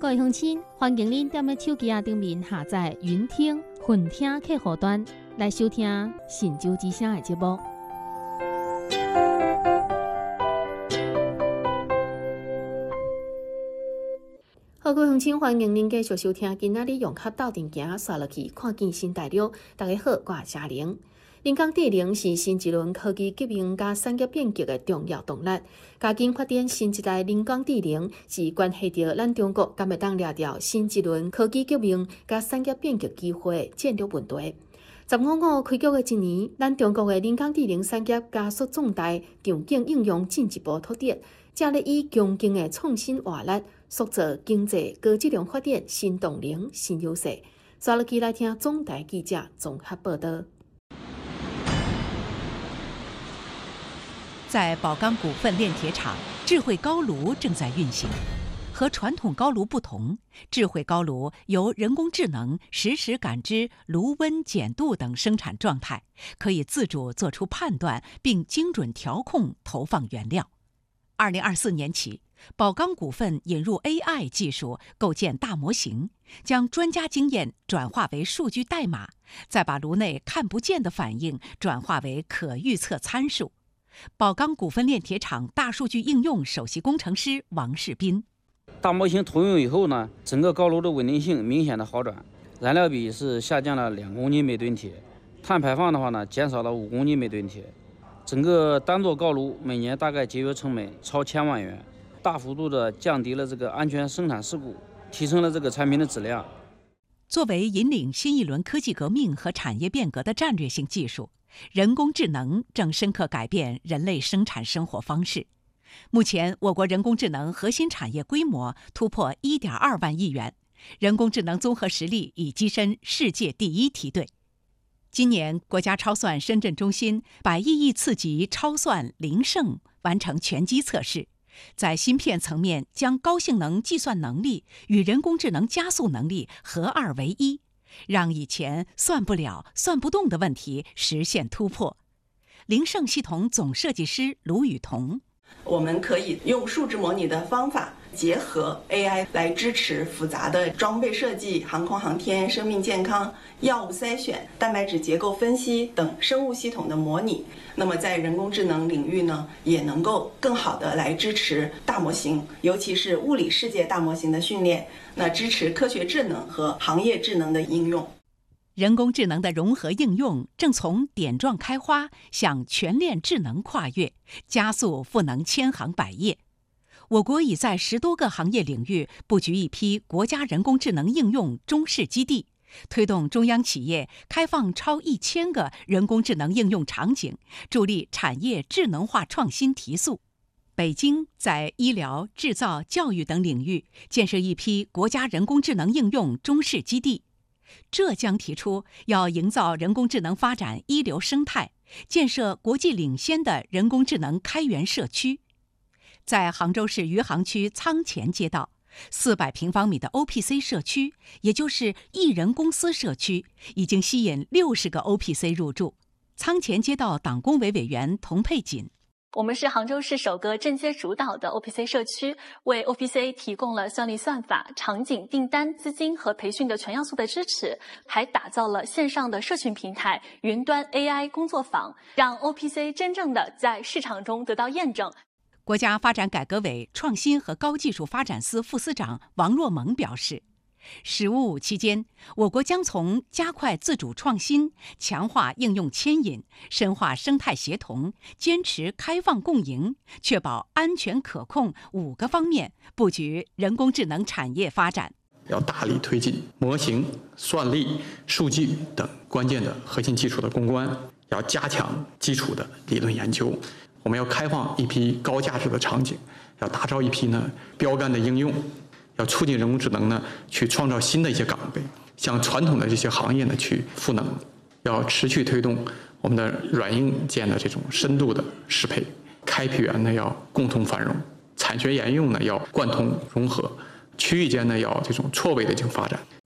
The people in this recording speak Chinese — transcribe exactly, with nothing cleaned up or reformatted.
各位乡亲，欢迎您踮咧手机顶面下载云听、混听客户端来收听《神州之声》的节目。好，各位乡亲，欢迎您继续收听今仔日用脚斗阵行刷落去，看见新大陆。大家好，我是嘉玲。人工智能是新一轮科技革命加产业变革的重要动力。加紧发展新一代人工智能，是关系到咱中国敢会当抓到新一轮科技革命加产业变革机会的战略问题。十五五开局的一年，咱中国的人工智能产业加速壮大，场景应用进一步突出，正咧以强劲的创新活力，塑造经济高质量发展新动能、新优势。刷落去来听总台记者综合报道。 在宝钢股份炼铁厂，智慧高炉正在运行。和传统高炉不同，智慧高炉由人工智能实时感知炉温、碱度等生产状态，可以自主做出判断，并精准调控投放原料。二零二四年起，宝钢股份引入 A I 技术，构建大模型，将专家经验转化为数据代码，再把炉内看不见的反应转化为可预测参数。宝钢股份炼铁厂大数据应用首席工程师王世斌： 大模型通用以后呢，整个高炉的稳定性明显的好转，燃料比是下降了两公斤每吨铁，碳排放的话呢减少了五公斤每吨铁，整个单座高炉每年大概节约成本超千万元，大幅度的降低了这个安全生产事故，提升了这个产品的质量。 作为引领新一轮科技革命和产业变革的战略性技术，人工智能正深刻改变人类生产生活方式。目前，我国人工智能核心产业规模突破 一点二万亿元，人工智能综合实力已跻身世界第一梯队。今年，国家超算深圳中心百亿亿次级超算零胜完成全机测试，在芯片层面将高性能计算能力与人工智能加速能力合二为一，让以前算不了、算不动的问题实现突破。零胜系统总设计师卢雨桐： 我们可以用数值模拟的方法，结合 A I 来支持复杂的装备设计、航空航天、生命健康、药物筛选、蛋白质结构分析等生物系统的模拟。那么在人工智能领域呢，也能够更好的来支持大模型，尤其是物理世界大模型的训练，那支持科学智能和行业智能的应用。 人工智能的融合应用正从点状开花向全链智能跨越，加速赋能千行百业。我国已在十多个行业领域布局一批国家人工智能应用中试基地，推动中央企业开放超一千个人工智能应用场景，助力产业智能化创新提速。北京在医疗、制造、教育等领域建设一批国家人工智能应用中试基地。浙江提出要营造人工智能发展一流生态，建设国际领先的人工智能开源社区。在杭州市余杭区仓前街道，四百平方米的 O P C 社区，也就是一人公司社区，已经吸引六十个 O P C 入驻。仓前街道党工委委员童佩锦： 我们是杭州市首个正接主导的 O P C 社区，为 O P C 提供了算力算法、场景、订单、资金和培训的全要素的支持，还打造了线上的社群平台、云端 A I 工作坊，让 O P C 真正的在市场中得到验证。 国家发展改革委创新和高技术发展司副司长王若萌表示，十五五期间，我国将从加快自主创新、强化应用牵引、深化生态协同、坚持开放共赢、确保安全可控五个方面布局人工智能产业发展。 要大力推进模型、算力、数据等关键的核心技术的攻关，要加强基础的理论研究。我们要开放一批高价值的场景，要打造一批呢标杆的应用，要促进人工智能呢去创造新的一些岗位，向传统的这些行业呢去赋能，要持续推动我们的软硬件的这种深度的适配，开辟源呢要共同繁荣，产学研用呢要贯通融合，区域间呢要这种错位的进行发展，